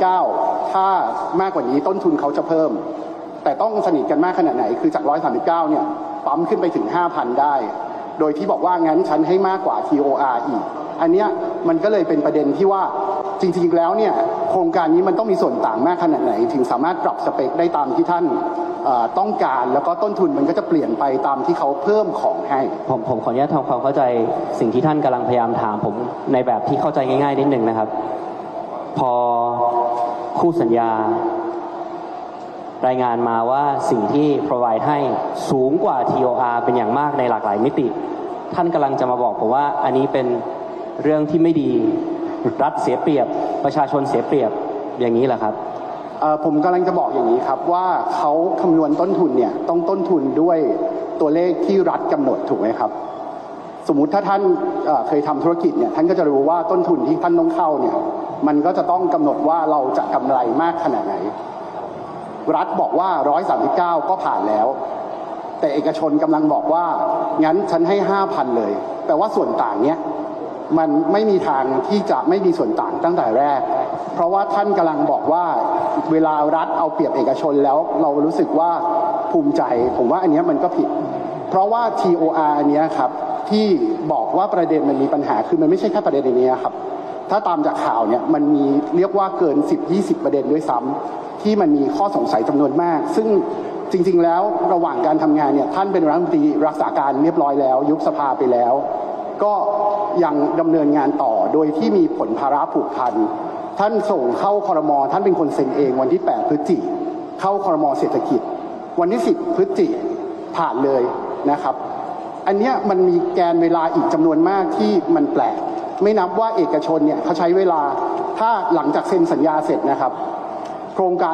139ถ้ามากกว่านี้ต้นทุนเขาจะเพิ่มแต่ต้องสนิทกันมากขนาดไหนคือจาก139เนี่ยปั๊มขึ้นไปถึง 5,000 ได้โดยที่บอกว่างั้นฉันให้มากกว่า TOR อีกอันเนี้ยมันก็เลยเป็นประเด็นที่ว่าจริงๆแล้วเนี่ยโครงการนี้มันต้องมีส่วนต่างมากขนาดไหนถึงสามารถปรับสเปคได้ตามที่ท่านต้องการแล้วก็ต้นทุนมันก็จะเปลี่ยนไปตามที่เขาเพิ่มของให้ผมขออนุญาตทำความเข้าใจสิ่งที่ท่านกำลังพยายามถามผมในแบบที่เข้าใจง่ายๆนิดนึงนะครับพอคู่สัญญารายงานมาว่าสิ่งที่ provide ให้สูงกว่า TOR เป็นอย่างมากในหลากหลายมิติท่านกำลังจะมาบอกผมว่าอันนี้เป็นเรื่องที่ไม่ดีรัฐเสียเปรียบประชาชนเสียเปรียบอย่างนี้แหละครับผมกำลังจะบอกอย่างนี้ครับว่าเขาคำนวณต้นทุนเนี่ยต้องต้นทุนด้วยตัวเลขที่รัฐกำหนดถูกไหมครับสมมุติถ้าท่านเคยทำธุรกิจเนี่ยท่านก็จะรู้ว่าต้นทุนที่ท่านต้องเข้าเนี่ยมันก็จะต้องกำหนดว่าเราจะกำไรมากขนาดไหนรัฐบอกว่า139ก็ผ่านแล้วแต่เอกชนกำลังบอกว่างั้นฉันให้ 5,000 เลยแต่ว่าส่วนต่างเนี้ยมันไม่มีทางที่จะไม่มีส่วนต่างตั้งแต่แรกเพราะว่าท่านกำลังบอกว่าเวลารัฐเอาเปรียบเอกชนแล้วเรารู้สึกว่าภูมิใจผมว่าอันนี้มันก็ผิดเพราะว่า TOR อันนี้ครับที่บอกว่าประเด็นมันมีปัญหาคือมันไม่ใช่แค่ประเด็นนี้ครับถ้าตามจากข่าวเนี่ยมันมีเรียกว่าเกิน 10-20 ประเด็นด้วยซ้ำที่มันมีข้อสงสัยจำนวนมากซึ่งจริงๆแล้วระหว่างการทำงานเนี่ยท่านเป็นรัฐมนตรีรักษาการเรียบร้อยแล้วยุบสภาไปแล้วก็ยังดำเนินงานต่อโดยที่มีผลภาระผูกพันท่านส่งเข้าครม.ท่านเป็นคนเซ็นเองวันที่8 พฤศจิกายนเข้าครม.เศรษฐกิจวันที่10 พฤศจิกายนผ่านเลยนะครับอันนี้มันมีแกนเวลาอีกจำนวนมากที่มันแปลกไม่นับว่าเอกชนเนี่ยเขาใช้เวลาถ้าหลังจากเซ็นสัญญาเสร็จนะครับโครงการ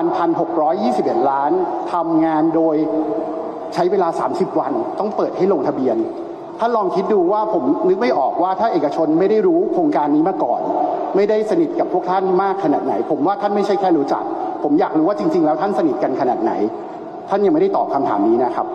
1,621 ล้านทำงานโดยใช้เวลา30 วันต้องเปิดให้ลงทะเบียนท่านลองคิดดูว่าผมนึกไม่ออกว่าถ้าเอกชนไม่ได้รู้โครงการนี้มาก่อนไม่ได้สนิทกับพวกท่านมากขนาดไหนผมว่าท่านไม่ใช่แค่รู้จักผมอยากรู้ว่าจริงๆแล้วท่านสนิทกันขนาดไหนท่านยังไม่ได้ตอบคำถามนี้นะครับ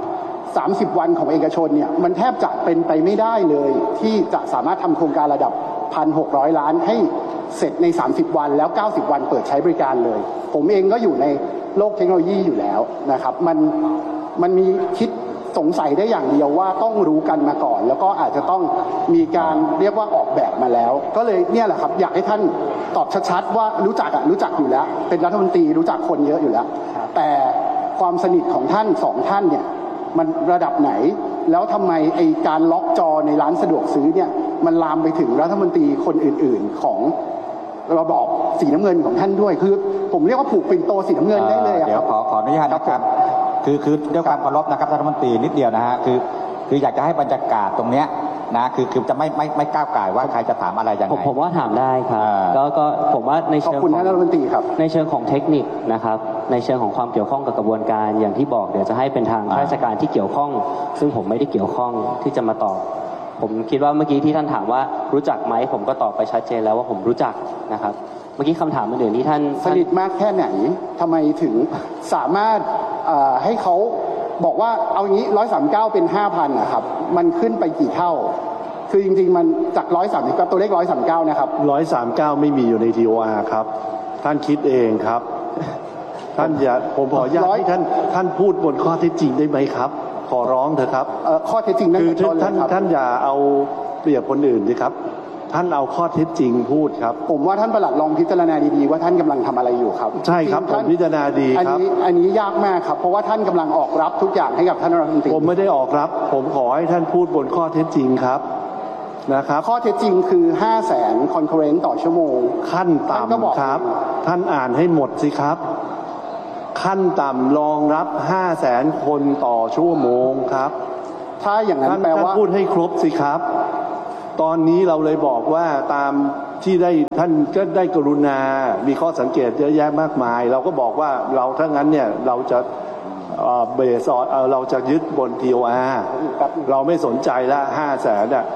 30 วันของเอกชนเนี่ยมันแทบจะเป็นไปไม่ได้เลยที่จะสามารถทำโครงการระดับ 1,600 ล้านให้เสร็จใน30 วันแล้ว90 วันเปิดใช้บริการเลยผมเองก็อยู่ในโลกเทคโนโลยีอยู่แล้วนะครับมันมีคิดสงสัยได้อย่างเดียวว่าต้องรู้กันมาก่อนแล้วก็อาจจะต้องมีการเรียกว่าออกแบบมาแล้วก็เลยเนี่ยแหละครับอยากให้ท่านตอบชัดๆว่ารู้จักอยู่แล้วเป็นรัฐมนตรีรู้จักคนเยอะอยู่แล้วแต่ความสนิทของท่าน2ท่านเนี่ยมันระดับไหนแล้วทำไมไอการล็อกจอในร้านสะดวกซื้อเนี่ยมันลามไปถึงรัฐมนตรีคนอื่นๆของระบอบสีน้ำเงินของท่านด้วยคือผมเรียกว่าผูกปิ่นโตสีน้ำเงินได้เลยเดี๋ยวขออนุญาตนะครับคือด้วยความเคารพนะครับท่านรัฐมนตรีนิดเดียวนะฮะคืออยากจะให้บรรยากาศตรงเนี้ยนะคือจะไม่ก้าวไก่ว่าใครจะถามอะไรยังไงผมว่าถามได้ครับก็ผมว่าในเชิงของรัฐมนตรีครับในเชิงของเทคนิคนะครับในเชิงของความเกี่ยวข้องกับกระบวนการอย่างที่บอกเดี๋ยวจะให้เป็นทางข้าราชการที่เกี่ยวข้องซึ่งผมไม่ได้เกี่ยวข้องที่จะมาตอบผมคิดว่าเมื่อกี้ที่ท่านถามว่ารู้จักไหมผมก็ตอบไปชัดเจนแล้วว่าผมรู้จักนะครับเมื่อกี้คำถามอื่นๆที่ท่านสนิทมากแค่ไหนทำไมถึงสามารถให้เขาบอกว่าเอางี้139เป็น 5,000 นะครับมันขึ้นไปกี่เท่าคือจริงๆมันจาก139ตัวเลข139นะครับ 139ไม่มีอยู่ใน TOR ครับท่านคิดเองครับท่านอย่าผมขออนุญาตให้ท่านพูดบนข้อเท็จจริงได้ไหมครับขอร้องเถอะครับข้อเท็จจริงนั่นคือท่านอย่าเอาเปรียบคนอื่นดิครับท่านเอาข้อเท็จจริงพูดครับผมว่าท่านปลัดลองพิจารณาดีๆว่าท่านกำลังทำอะไรอยู่ครับใช่ครับผมพิจารณาดีครับอันนี้ยากมากครับเพราะว่าท่านกำลังออกรับทุกอย่างให้กับท่านรัฐมนตรีผมไม่ได้ออกรับผมขอให้ท่านพูดบนข้อเท็จจริงครับนะครับข้อเท็จจริงคือ 500,000 concurrent ต่อชั่วโมงขั้นต่ำครับท่านอ่านให้หมดสิครับขั้นต่ำรองรับ 500,000 คนต่อชั่วโมงครับถ้าอย่างนั้นแปลว่าท่านพูดให้ครบสิครับตอนนี้เราเลยบอกว่าตามที่ได้ท่านก็ได้กรุณามีข้อสังเกตเยอะแยะมากมายเราก็บอกว่าเราถ้างั้นเนี่ยเราจะเบสเราจะยึดบน TOR เราไม่สนใจละ500,000เนี่ย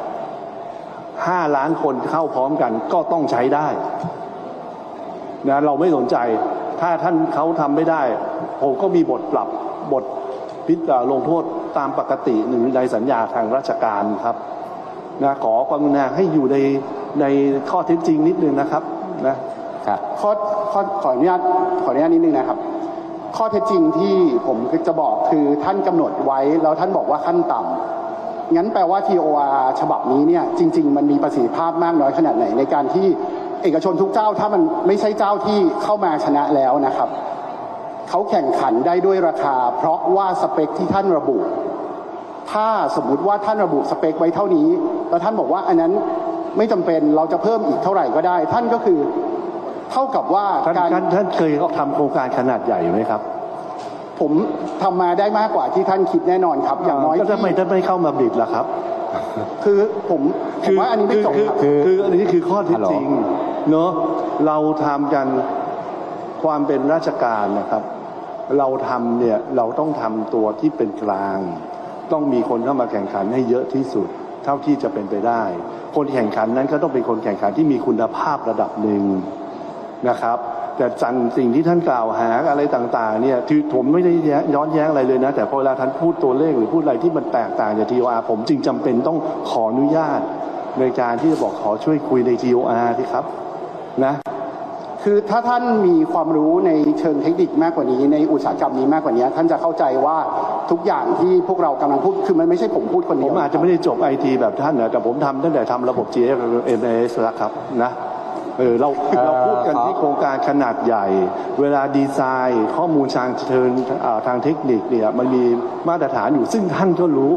5 ล้านคนเข้าพร้อมกันก็ต้องใช้ได้นะเราไม่สนใจถ้าท่านเขาทำไม่ได้ผมก็มีบทปรับบทลงโทษตามปกติหนึ่งในสัญญาทางราชการครับนะขอความกรุณาให้อยู่ในข้อเท็จจริงนิดนึงนะครับนะครับขออนุญาตนิดนึงนะครับข้อเท็จจริงที่ผมจะบอกคือท่านกำหนดไว้แล้วท่านบอกว่าขั้นต่ำงั้นแปลว่า TOR ฉบับนี้เนี่ยจริงๆมันมีประสิทธิภาพมากน้อยขนาดไหนในการที่เอกชนทุกเจ้าถ้ามันไม่ใช่เจ้าที่เข้ามาชนะแล้วนะครับเขาแข่งขันได้ด้วยราคาเพราะว่าสเปคที่ท่านระบุถ้าสมมุติว่าท่านระบุสเปคไว้เท่านี้แล้วท่านบอกว่าอันนั้นไม่จำเป็นเราจะเพิ่มอีกเท่าไหร่ก็ได้ท่านก็คือเท่ากับว่าท่านเคยทำโครงการขนาดใหญ่ไหมครับผมทำมาได้มากกว่าที่ท่านคิดแน่นอนครับอย่างน้อยก็ทำไมท่านไม่เข้ามาบิดล่ะครับคือผมว่าอันนี้ไม่จบครับคืออันนี้คือข้อเท็จจริงเนอะเราทำกันความเป็นราชการนะครับเราทำเนี่ยเราต้องทำตัวที่เป็นกลางต้องมีคนเข้ามาแข่งขันให้เยอะที่สุดเท่าที่จะเป็นไปได้คนแข่งขันนั้นก็ต้องเป็นคนแข่งขันที่มีคุณภาพระดับหนึ่งนะครับแต่สิ่งที่ท่านกล่าวหาอะไรต่างๆเนี่ยคือผมไม่ได้ย้อนแย้งอะไรเลยนะแต่พอเวลาท่านพูดตัวเลขหรือพูดอะไรที่มันแตกต่างจาก TOR ผมจึงจำเป็นต้องขออนุญาตในการที่จะบอกขอช่วยคุยใน TOR ที่ครับนะคือถ้าท่านมีความรู้ในเชิงเทคนิคมากกว่านี้ในอุตสาหกรรมนี้มากกว่านี้ท่านจะเข้าใจว่าทุกอย่างที่พวกเรากำลังพูดคือมันไม่ใช่ผมพูดคนเดียวผมอาจจะไม่ได้จบ IT แบบท่านนะแต่ผมทำตั้งแต่ทำระบบ GMS แล้วครับนะเราพูดกันที่โครงการขนาดใหญ่เวลาดีไซน์ข้อมูลทางเชิงทางเทคนิคเนี่ยมันมีมาตรฐานอยู่ซึ่งท่านก็รู้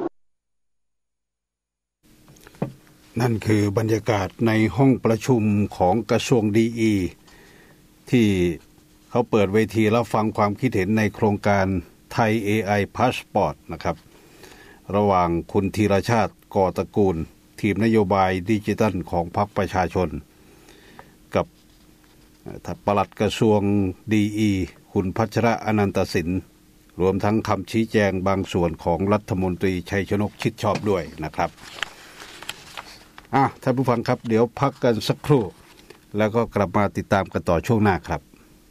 นั่นคือบรรยากาศในห้องประชุมของกระทรวงดีที่เขาเปิดเวทีรับฟังความคิดเห็นในโครงการไทย AI Passport นะครับระหว่างคุณธีรชาติกอตระกูลทีมนโยบายดิจิทัลของพรรคประชาชนกับปลัดกระทรวงดีคุณพัชระอนันตสินรวมทั้งคำชี้แจงบางส่วนของรัฐมนตรีชัยชนกชิดชอบด้วยนะครับท่านผู้ฟังครับเดี๋ยวพักกันสักครู่แล้วก็กลับมาติดตามกันต่อช่วงหน้าครับ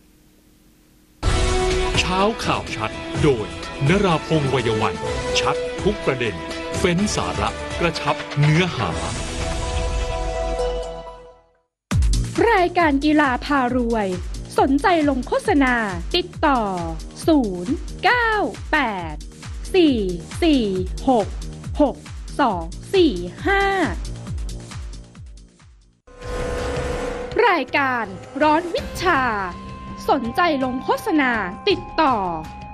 เช้าข่าวชัดโดยนราพงษ์ วัยวันชัดทุกประเด็นเฟ้นสาระกระชับเนื้อหารายการกีฬาพารวยสนใจลงโฆษณาติดต่อ098 446 6245รายการร้อนวิชาสนใจลงโฆษณาติดต่อ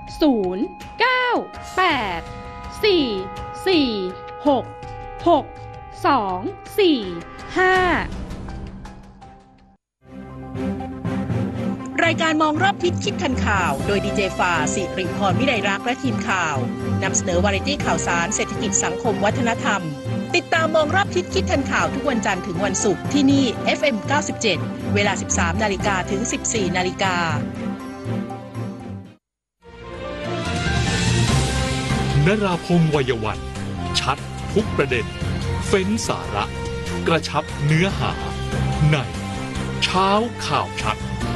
รายการมองรอบทิศคิดทันข่าวโดยดีเจฝ่าสิริพรวิไลรักษ์และทีมข่าวนำเสนอวาไรตี้ข่าวสารเศรษฐกิจสังคมวัฒนธรรมติดตามมองรอบทิศคิดทันข่าวทุกวันจันทร์ถึงวันศุกร์ที่นี่ FM 97 เวลา 13:00 นถึง 14:00 นนราพงษ์ วัยวันชัดทุกประเด็นเฟ้นสาระกระชับเนื้อหาในเช้าข่าวชัด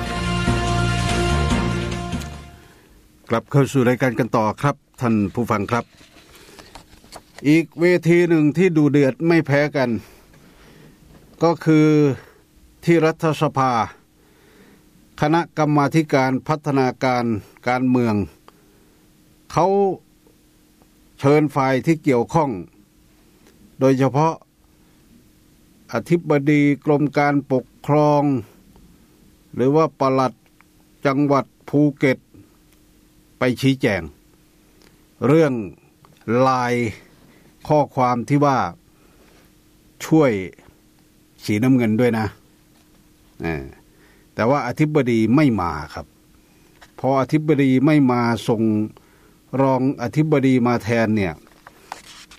กลับเข้าสู่รายการกันต่อครับท่านผู้ฟังครับอีกเวทีหนึ่งที่ดูเดือดไม่แพ้กันก็คือที่รัฐสภาคณะกรรมาธิการพัฒนาการเมืองเขาเชิญฝ่ายที่เกี่ยวข้องโดยเฉพาะอธิบดีกรมการปกครองหรือว่าปลัดจังหวัดภูเก็ตไปชี้แจงเรื่องไลน์ข้อความที่ว่าช่วยสีน้ำเงินด้วยนะแต่ว่าอธิบดีไม่มาครับพออธิบดีไม่มาส่งรองอธิบดีมาแทนเนี่ย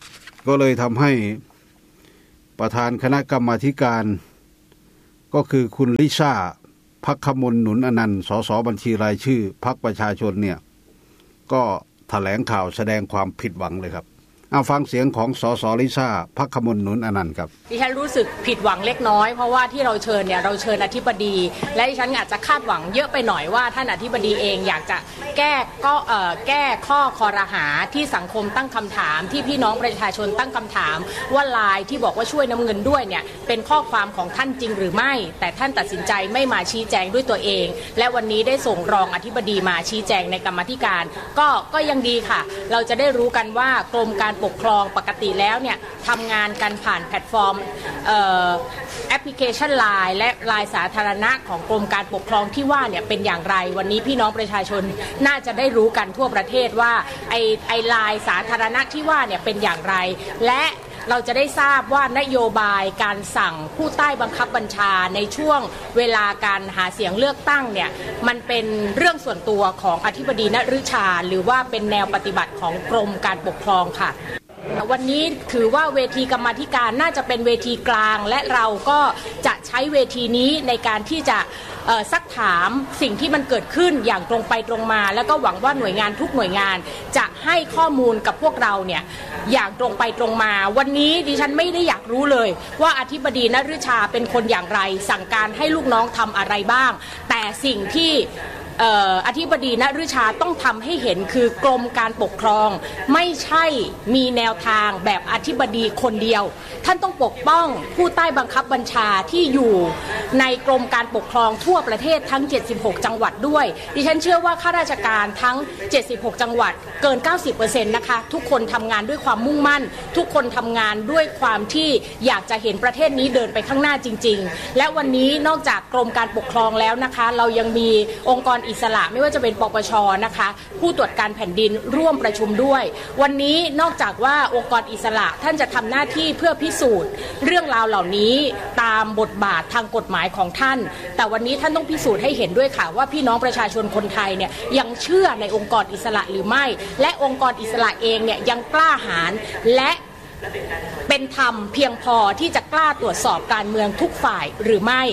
ก็เลยทำให้ประธานคณะกรรมาธิการก็คือคุณลิซ่าภักขมลหนุนอนันต์ สสบัญชีรายชื่อพรรคประชาชนเนี่ยก็แถลงข่าวแสดงความผิดหวังเลยครับเอาฟังเสียงของสสลิซ่าภักขมลหนุนอนันต์ครับดิฉันรู้สึกผิดหวังเล็กน้อยเพราะว่าที่เราเชิญเนี่ยเราเชิญอธิบดีและดิฉันอาจจะคาดหวังเยอะไปหน่อยว่าท่านอธิบดีเองอยากจะแก้ข้อคอรหาที่สังคมตั้งคำถามที่พี่น้องประชาชนตั้งคำถามว่าไลน์ที่บอกว่าช่วยน้ำเงินด้วยเนี่ยเป็นข้อความของท่านจริงหรือไม่แต่ท่านตัดสินใจไม่มาชี้แจงด้วยตัวเองและวันนี้ได้ส่งรองอธิบดีมาชี้แจงในกรรมาธิการก็ยังดีค่ะเราจะได้รู้กันว่ากรมการปกครองปกติแล้วเนี่ยทำงานกันผ่านแพลตฟอร์มแอปพลิเคชัน LINE และ LINE สาธารณะของกรมการปกครองที่ว่าเนี่ยเป็นอย่างไรวันนี้พี่น้องประชาชนน่าจะได้รู้กันทั่วประเทศว่าไอ้ LINE สาธารณะที่ว่าเนี่ยเป็นอย่างไรและเราจะได้ทราบว่านโยบายการสั่งผู้ใต้บังคับบัญชาในช่วงเวลาการหาเสียงเลือกตั้งเนี่ยมันเป็นเรื่องส่วนตัวของอธิบดีณฤชาหรือว่าเป็นแนวปฏิบัติของกรมการปกครองค่ะวันนี้ถือว่าเวทีกรรมาธิการน่าจะเป็นเวทีกลางและเราก็จะใช้เวทีนี้ในการที่จะซักถามสิ่งที่มันเกิดขึ้นอย่างตรงไปตรงมาแล้วก็หวังว่าหน่วยงานทุกหน่วยงานจะให้ข้อมูลกับพวกเราเนี่ยอย่างตรงไปตรงมาวันนี้ดิฉันไม่ได้อยากรู้เลยว่าอธิบดีณฤชาเป็นคนอย่างไรสั่งการให้ลูกน้องทำอะไรบ้างแต่สิ่งที่อธิบดีณฤชาต้องทำให้เห็นคือกรมการปกครองไม่ใช่มีแนวทางแบบอธิบดีคนเดียวท่านต้องปกป้องผู้ใต้บังคับบัญชาที่อยู่ในกรมการปกครองทั่วประเทศทั้ง76จังหวัดด้วยดิฉันเชื่อว่าข้าราชการทั้ง76จังหวัดเกิน 90% นะคะทุกคนทำงานด้วยความมุ่งมั่นทุกคนทำงานด้วยความที่อยากจะเห็นประเทศนี้เดินไปข้างหน้าจริงๆและวันนี้นอกจากกรมการปกครองแล้วนะคะเรายังมีองค์กรอิสระไม่ว่าจะเป็นปปช.นะคะผู้ตรวจการแผ่นดินร่วมประชุมด้วยวันนี้นอกจากว่าองค์กรอิสระท่านจะทำหน้าที่เพื่อพิสูจน์เรื่องราวเหล่านี้ตามบทบาททางกฎหมายของท่านแต่วันนี้ท่านต้องพิสูจน์ให้เห็นด้วยค่ะว่าพี่น้องประชาชนคนไทยเนี่ยยังเชื่อในองค์กรอิสระหรือไม่และองค์กรอิสระเองเนี่ยยังกล้าหาญและเป็นธรรมเพียงพอที่จะกล้าตรวจสอบการเมืองทุกฝ่ายหรือไม่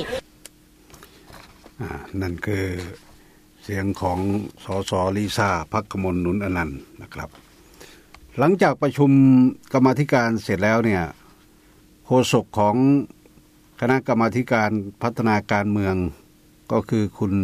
นั่นคือเสียงของสสลิซ่าภักขมลหนุนอนันต์นะครับหลังจากประชุมกรรมาธิการเสร็จแล้วเนี่ยโฆษกของคณะกรรมาธิการพัฒนาการเมืองก็คือคุณ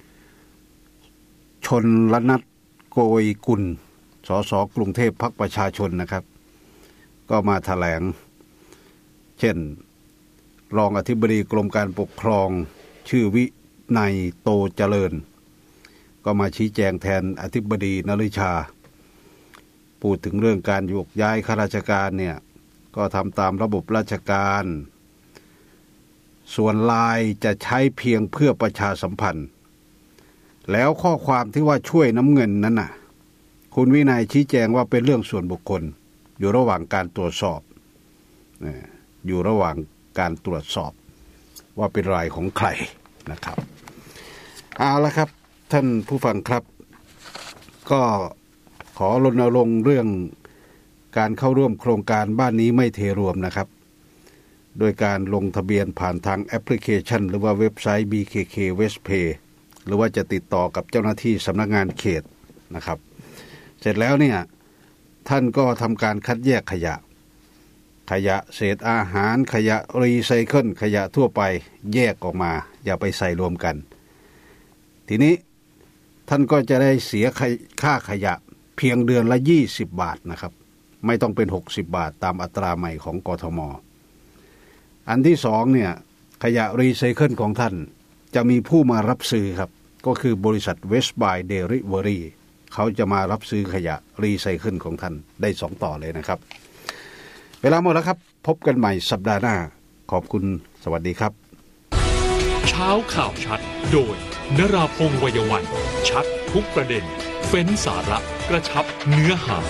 ชนลนัทโกยกุลสสกรุงเทพพรรคประชาชนนะครับก็มาแถลงเช่นรองอธิบดีกรมการปกครองชื่อวินัยโตเจริญก็มาชี้แจงแทนอธิบดีณฤชาพูดถึงเรื่องการโยกย้ายข้าราชการเนี่ยก็ทำตามระบบราชการส่วนไลน์จะใช้เพียงเพื่อประชาสัมพันธ์แล้วข้อความที่ว่าช่วยน้ำเงินนั้นน่ะคุณวินัยชี้แจงว่าเป็นเรื่องส่วนบุคคลอยู่ระหว่างการตรวจสอบอยู่ระหว่างการตรวจสอบว่าเป็นรายของใครนะครับเอาละครับท่านผู้ฟังครับก็ขอรณรงค์เรื่องการเข้าร่วมโครงการบ้านนี้ไม่เทรวมนะครับโดยการลงทะเบียนผ่านทางแอปพลิเคชันหรือว่าเว็บไซต์ BKK Westpay หรือว่าจะติดต่อกับเจ้าหน้าที่สำนักงานเขตนะครับเสร็จแล้วเนี่ยท่านก็ทำการคัดแยกขยะเศษอาหารขยะรีไซเคิลขยะทั่วไปแยกออกมาอย่าไปใส่รวมกันทีนี้ท่านก็จะได้เสียค่าขยะเพียงเดือนละ20 บาทนะครับไม่ต้องเป็น60 บาทตามอัตราใหม่ของกทม.อันที่สองเนี่ยขยะรีไซเคิลของท่านจะมีผู้มารับซื้อครับก็คือบริษัท West by Delivery เขาจะมารับซื้อขยะรีไซเคิลของท่านได้2ต่อเลยนะครับเวลาหมดแล้วครับพบกันใหม่สัปดาห์หน้าขอบคุณสวัสดีครับเช้าข่าวชัดโดยนราพงษ์ วัยวันชัดทุกประเด็นเฟ้นสาระกระชับเนื้อหา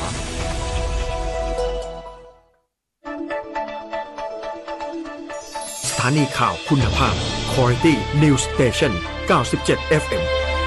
สถานีข่าวคุณภาพ Quality News Station 97 FM